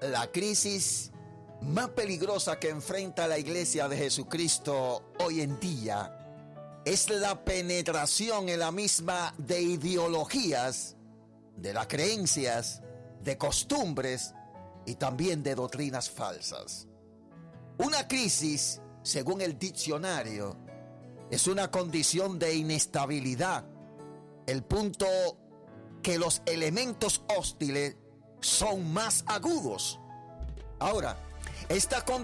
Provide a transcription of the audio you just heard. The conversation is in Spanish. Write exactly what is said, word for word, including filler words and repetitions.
La crisis más peligrosa que enfrenta la Iglesia de Jesucristo hoy en día es la penetración en la misma de ideologías, de las creencias, de costumbres y también de doctrinas falsas. Una crisis, según el diccionario, es una condición de inestabilidad, el punto que los elementos hostiles son más agudos. Ahora, esta condición